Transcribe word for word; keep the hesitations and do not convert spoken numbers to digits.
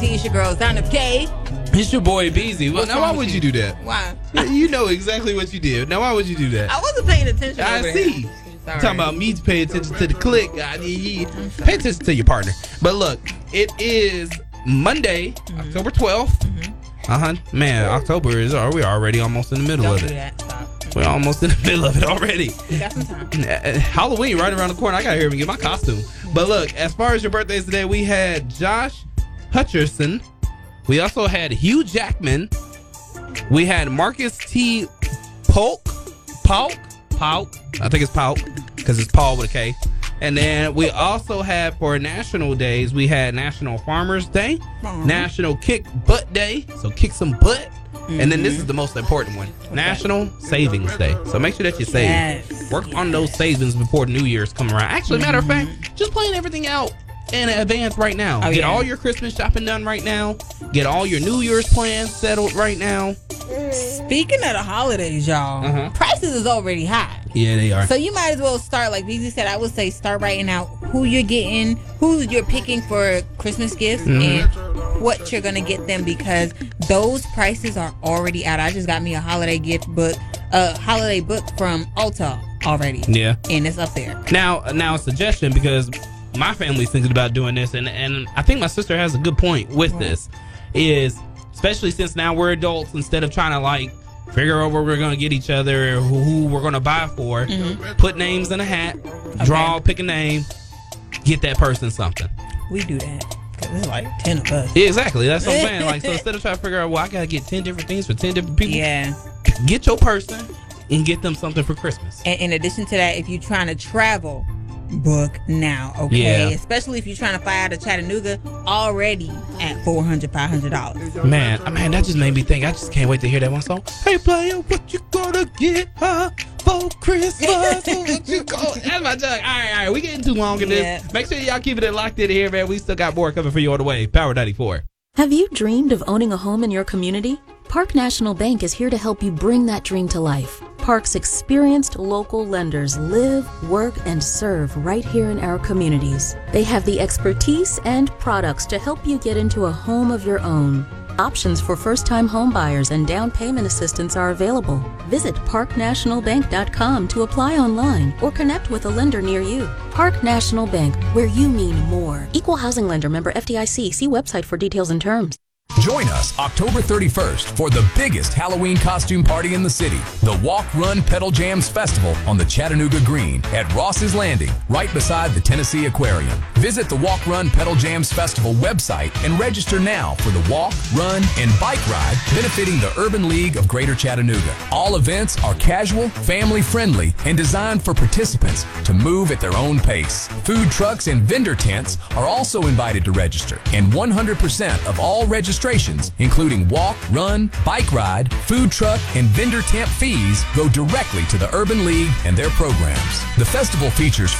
T. It's your girl, Zana K. It's your boy, Beezy. Well, now, why would you? you do that? Why? You know exactly what you did. Now, why would you do that? I wasn't paying attention. I over see. There. Sorry. Talking about me paying attention to the click. I need pay attention to your partner. But look, it is Monday, mm-hmm. October twelfth. Mm-hmm. Uh huh. Man, October is. Are we already almost in the middle Don't of do it? That. Stop. We're almost in the middle of it already. We got some time. Halloween right around the corner. I gotta hear me get my costume. But look, as far as your birthdays today, we had Josh Hutcherson. We also had Hugh Jackman. We had Marcus T. Polk. Polk. Polk. I think it's Polk because it's Paul with a K. And then we also had for national days, we had National Farmers Day, mm-hmm. National Kick Butt Day. So kick some butt. Mm-hmm. And then this is the most important one, okay. National Savings Day. So make sure that you save. Yes. Work on those savings before New Year's come around. Actually, mm-hmm. matter of fact, just plan everything out in advance right now. Oh, Get yeah. all your Christmas shopping done right now. Get all your New Year's plans settled right now. Speaking of the holidays, y'all, uh-huh. prices is already high. Yeah, they are. So you might as well start, like Beezy said, I would say start writing out who you're getting, who you're picking for Christmas gifts, mm-hmm. and what you're going to get them, because those prices are already out. I just got me a holiday gift book, a holiday book from Ulta already. Yeah. And it's up there. Now, now a suggestion, because my family's thinking about doing this, and, and I think my sister has a good point with right. this, is especially since now we're adults, instead of trying to like figure out what we're going to get each other, or who we're going to buy for, mm-hmm. put names in a hat, okay. draw, pick a name, get that person something. We do that. There's like ten of us. Yeah, exactly. That's what I'm saying. Like, so instead of trying to figure out, well, I got to get ten different things for ten different people. Yeah. Get your person and get them something for Christmas. And in addition to that, if you're trying to travel, book now, okay? Yeah. Especially if you're trying to fly out of Chattanooga, already at four hundred dollars, five hundred dollars. Man, man, that just made me think. I just can't wait to hear that one song. Hey, player, what you gonna get her for Christmas? What you gonna... That's my jug. All right, all right. We getting too long in this. Yeah. Make sure y'all keep it locked in here, man. We still got more coming for you on the way. Power ninety-four. Have you dreamed of owning a home in your community? Park National Bank is here to help you bring that dream to life. Park's experienced local lenders live, work, and serve right here in our communities. They have the expertise and products to help you get into a home of your own. Options for first-time home buyers and down payment assistance are available. Visit park national bank dot com to apply online or connect with a lender near you. Park National Bank, where you mean more. Equal housing lender, member F D I C. See website for details and terms. Join us October thirty-first for the biggest Halloween costume party in the city, the Walk, Run, Pedal Jams Festival on the Chattanooga Green at Ross's Landing, right beside the Tennessee Aquarium. Visit the Walk, Run, Pedal Jams Festival website and register now for the walk, run, and bike ride benefiting the Urban League of Greater Chattanooga. All events are casual, family-friendly, and designed for participants to move at their own pace. Food trucks and vendor tents are also invited to register, and one hundred percent of all registrations, including walk, run, bike ride, food truck, and vendor tent fees, go directly to the Urban League and their programs. The festival features